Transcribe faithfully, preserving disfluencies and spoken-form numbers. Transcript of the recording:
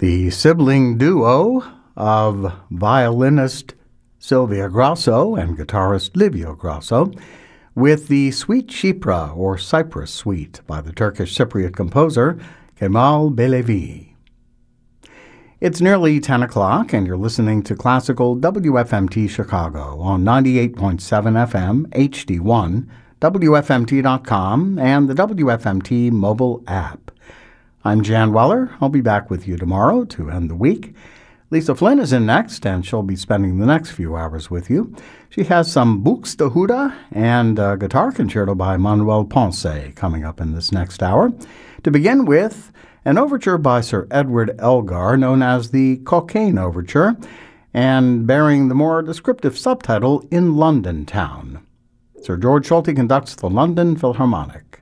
The sibling duo of violinist Silvia Grosso and guitarist Livio Grosso with the Suite Chypre or Cyprus Suite by the Turkish Cypriot composer Kemal Belevi. It's nearly ten o'clock and you're listening to Classical W F M T Chicago on ninety-eight point seven F M H D one, W F M T dot com, and the W F M T mobile app. I'm Jan Weller. I'll be back with you tomorrow to end the week. Lisa Flynn is in next, and she'll be spending the next few hours with you. She has some Buxtehude and a guitar concerto by Manuel Ponce coming up in this next hour. To begin with, an overture by Sir Edward Elgar known as the Cockaigne Overture, and bearing the more descriptive subtitle In London Town. Sir George Solti conducts the London Philharmonic.